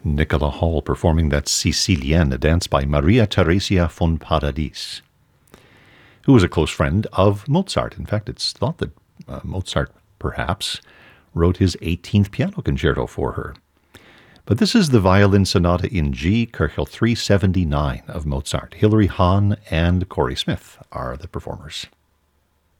Nicola Hall performing that Sicilienne, a dance by Maria Theresia von Paradis, who was a close friend of Mozart. In fact, it's thought that Mozart perhaps wrote his 18th piano concerto for her. But this is the Violin Sonata in G, Köchel 379 of Mozart. Hilary Hahn and Corey Smith are the performers.